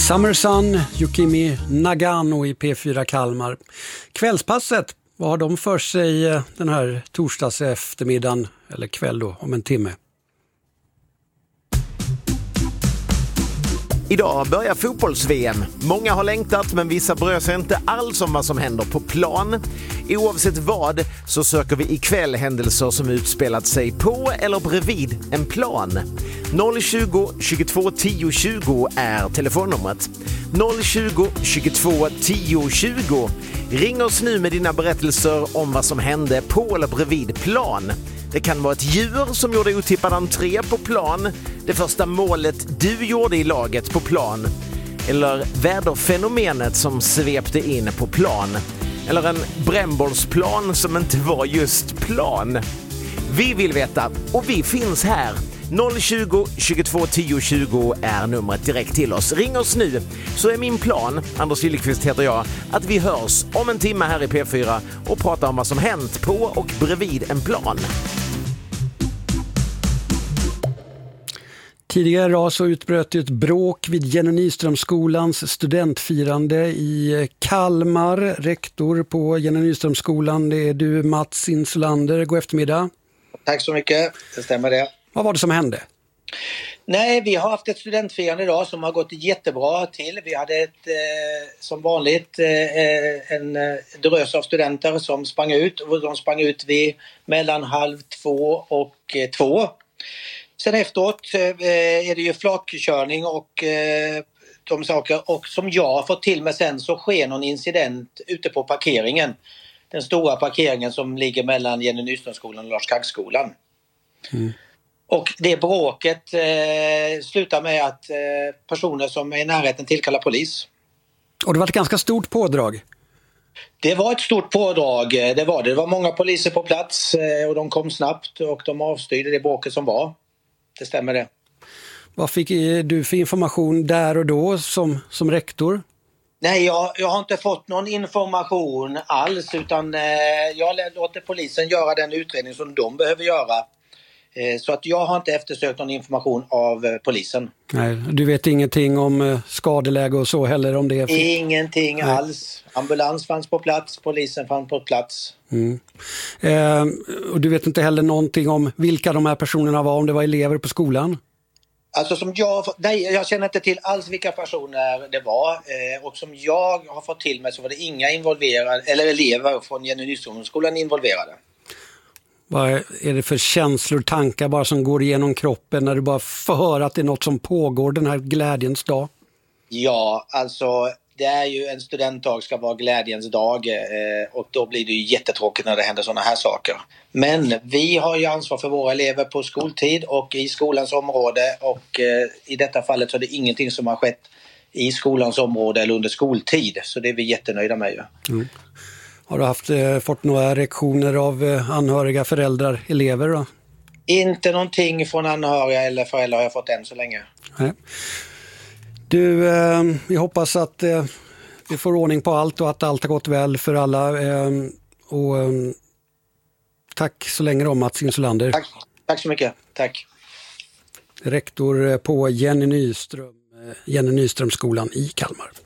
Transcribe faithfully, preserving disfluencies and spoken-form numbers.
Summer Sun, Yukimi Nagano i P fyra Kalmar. Kvällspasset, vad har de för sig den här torsdags eftermiddagen eller kväll då, om en timme? Idag börjar fotbolls-V M. Många har längtat, men vissa bryr sig inte alls om vad som händer på plan. Oavsett vad så söker vi ikväll händelser som utspelat sig på eller bredvid en plan. noll tjugo, tjugotvå, tio, tjugo är telefonnumret. noll tjugo, tjugotvå, tio, tjugo. Ring oss nu med dina berättelser om vad som hände på eller bredvid plan. Det kan vara ett djur som gjorde otippad entré på plan, det första målet du gjorde i laget på plan, eller väderfenomenet som svepte in på plan, eller en brännbollsplan som inte var just plan. Vi vill veta, och vi finns här. noll tjugo, tjugotvå, tio, tjugo är numret direkt till oss. Ring oss nu, så är min plan, Anders Gillekvist heter jag, att vi hörs om en timme här i P fyra och pratar om vad som hänt på och bredvid en plan. Tidigare idag så utbröt ett bråk vid Jenny Nyströmskolans studentfirande i Kalmar. Rektor på Jenny Nyströmskolan, det är du, Mats Insulander. God eftermiddag. Tack så mycket, det stämmer det. Vad var det som hände? Nej, vi har haft ett studentfirande idag som har gått jättebra till. Vi hade ett, eh, som vanligt eh, en eh, drös av studenter som sprang ut. Och de sprang ut vid mellan halv två och eh, två. Sen efteråt eh, är det ju flakkörning och eh, de saker. Och som jag har fått till mig sen så sker någon incident ute på parkeringen. Den stora parkeringen som ligger mellan Jenny Nyströmskolan och Lars Kaggskolan. Mm. Och det bråket eh, slutar med att eh, personer som är i närheten tillkallar polis. Och det var ett ganska stort pådrag. Det var ett stort pådrag, det var det. Det var många poliser på plats eh, och de kom snabbt och de avstyrde det bråket som var. Det stämmer det. Vad fick du för information där och då som, som rektor? Nej, jag, jag har inte fått någon information alls utan eh, jag låter polisen göra den utredning som de behöver göra. Eh, så att jag har inte eftersökt någon information av eh, polisen. Nej, du vet ingenting om eh, skadeläge och så heller om det? Ingenting Nej. alls. Ambulans fanns på plats, polisen fanns på plats. Mm. Eh, och du vet inte heller någonting om vilka de här personerna var, om det var elever på skolan? Alltså som jag, nej, jag känner inte till alls vilka personer det var eh, och som jag har fått till mig så var det inga involverade, eller elever från Jenny Nyströmskolan involverade. Vad är det för känslor, tankar bara som går igenom kroppen när du bara får höra att det är något som pågår den här glädjens dag? Ja, alltså det är ju en studentdag ska vara glädjens dag eh, och då blir det ju jättetråkigt när det händer sådana här saker. Men vi har ju ansvar för våra elever på skoltid och i skolans område och eh, i detta fallet så är det ingenting som har skett i skolans område eller under skoltid. Så det är vi jättenöjda med ju. Mm. Har du haft, eh, fått några reaktioner av eh, anhöriga, föräldrar, elever då? Inte någonting från anhöriga eller föräldrar har jag fått än så länge. Nej. Du, eh, vi hoppas att eh, vi får ordning på allt och att allt har gått väl för alla. Eh, och eh, tack så länge då, Mats Insulander. Tack, tack så mycket. Tack. Rektor på Jenny Nyström, Jenny Nyströmskolan i Kalmar.